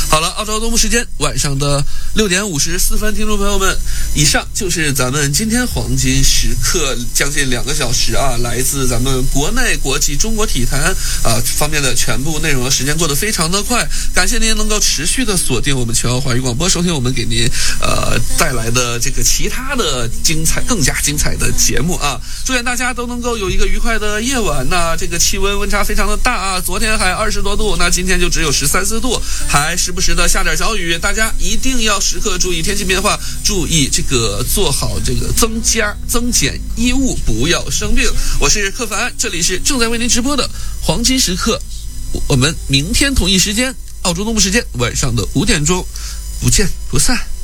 好了，澳洲东部时间晚上的6点54分，听众朋友们，以上就是咱们今天黄金时刻将近2个小时啊，来自咱们国内、国际、中国体坛方面的全部内容。时间过得非常的快，感谢您能够持续的锁定我们全澳华语广播，收听我们给您带来的这个其他的精彩、更加精彩的节目啊！祝愿大家都能够有一个愉快的夜晚。那这个气温差非常的大啊，昨天还20多度，那今天就只有13、14度，还时不时的下点小雨，大家一定要时刻注意天气变化，注意这个做好这个增减衣物，不要生病。我是柯凡，这里是正在为您直播的黄金时刻，我们明天同一时间，澳洲东部时间晚上的5点钟，不见不散。